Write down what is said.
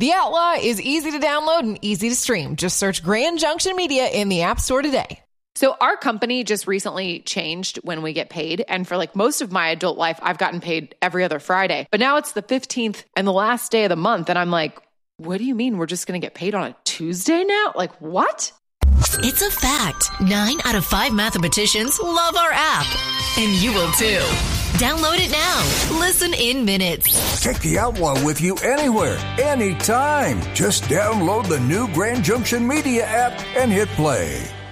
The Outlaw is easy to download and easy to stream. Just search Grand Junction Media in the App Store today. So our company just recently changed when we get paid. And for like most of my adult life, I've gotten paid every other Friday. But now it's the 15th and the last day of the month. And I'm like, what do you mean we're just going to get paid on a Tuesday now? Like, what? It's a fact. 9 out of 5 mathematicians love our app. And you will too. Download it now. Listen in minutes. Take the Outlaw with you anywhere, anytime. Just download the new Grand Junction Media app and hit play.